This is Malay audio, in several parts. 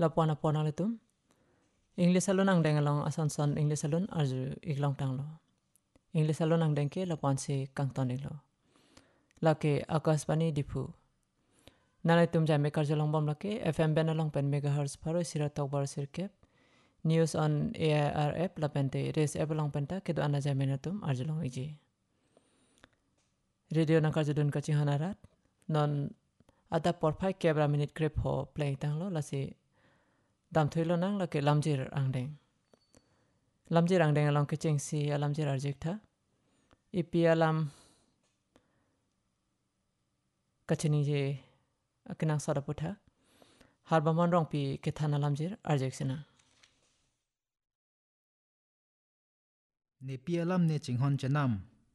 lapona pona letum English alun ang dengalong ason English alun arju iglong tanglo English alun ang dengke lapon si kang tonilo lake akasbani dipu nalai tum jame karjalong bom lake FM benalong pen megahertz paro sira tokbar sirkep news on AIRF lapente res ebelong penta kedo ana jame natum arjalong iji radio nang karjadun kaching hanarat non ada porphai kebra minute grip ho play tanglo lasi dam thoilo nang lake lamjir angdeng along keching si lamjir arjekta ipi alam kachini je akinang sada putha harba monrong pi kethana lamjir arjeksina ne pi alam ne chinghon chanam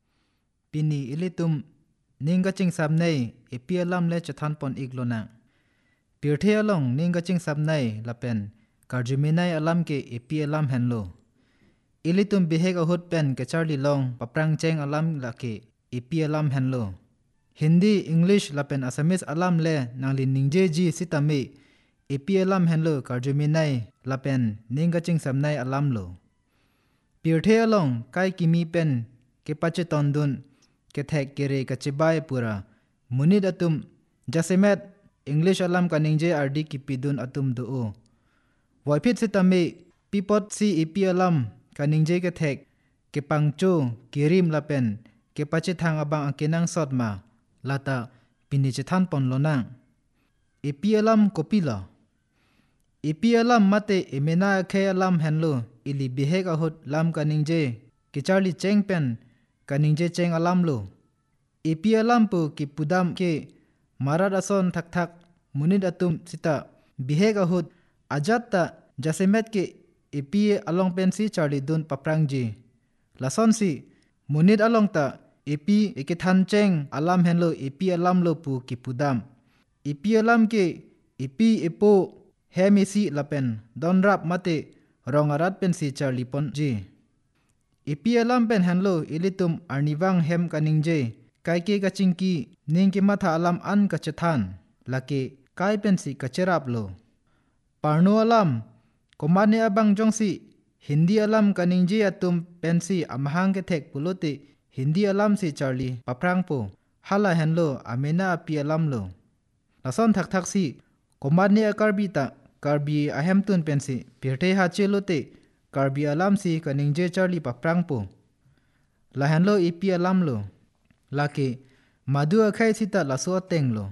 pini ilitum ninga ching sabnei e pi alam le chathan pon iglona pirthe along ninga ching sabnai lapen karjuminai alam ke e pi alam henlo ilitum bihek ahut pen ke charli long paprang cheng alam lake e pi alam henlo Hindi English lapen Assamese alam le nangli ningje ji sitame e pi alam henlo karjuminai lapen ninga ching sabnai alam lo pirthe along kai kimi pen ke pache tondun ke thek kere kachibai pura munid atum jasemet English alam kaningje ardi kipidun atum do waipit sitame pipot si epi alam kaningje ke thek ke pangcho kirim lapen ke pache thang abang akenang sotma lata piniche than pon lonang epi alam kopila epi alam mate emena khe alam henlo ili bihek ahut lam kaningje ke charli chengpen kaningje cheng alam lo epi alam pu ki pudam ke marat ason thak thak munid atum sita bihek ahut ajatta jasemet ke epi along pen si charli dun paprangji lason si munid along ta epi ekethan cheng alam henlo epi alam lo pu ki pudam epi alam ke epi epo hemisi lapen donrap mate rongarat pen si charli pon ji epi alam pen henlo ilitum arniwang hem kaningje kaike kachingki ningki matha alam an kachathan lake kai pen si kacherap lo parno alam komane abang jongsi Hindi alam kaningje atum pen si amhang ke thek pulote Hindi alam si charli paprang po hala henlo amena api alam lo lason thak thak si komane akarbi ta karbi ahem tun pen si pirte ha chelote karbi alam si kaningje charli paprang po la henlo ipi alam lo lake madu akhai sita laso teng lo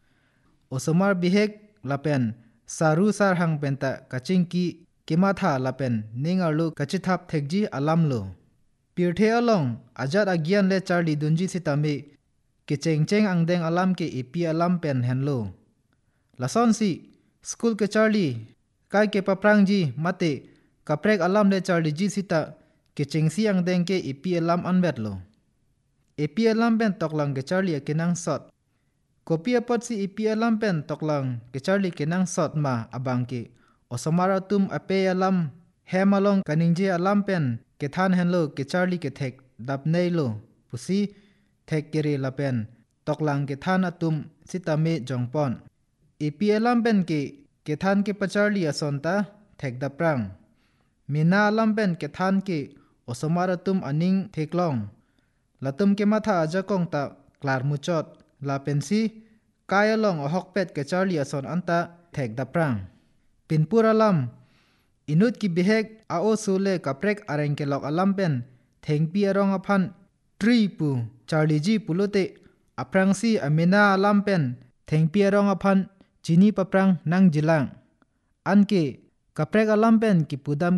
osomar bihek lapen saru sar hang penta kachingki kematha lapen ningarlo kachithap thekji alam lo pirthe along ajat agyan le charli dunji sitame ke chengcheng angdeng alam ke ipi alam pen henlo lason si school ke charli kai ke paprangji mate kaprek alam le charli ji sita ke chengsi angdeng ke ipi alam anbet lo ipi alam pen toklang ke charli akinang sot kopi apot si ipi alam pen toklang ke charli kinang sot ma abang ke osomaratum ape alam hemalong kaningje alam pen ke than henlo ke charli ke thek dap nei lo pusi thek kere lapen toklang ke than atum sitame jongpon ipi alam pen ke than ke pacharli asonta thek daprang mina alam pen ke than ke osomaratum aning theklong latum ke matha ajakong ta klar muchot la pensi kayalong ohok pet ke charli ason anta thek daprang pinpura lam inut ki bihek ao sule kaprek areng ke lok alam pen thengpi arong aphan tri pu charli ji pulote aprang si amena alam pen thengpi arong aphan chini paprang nang jilang anke kaprek alam pen ki pudam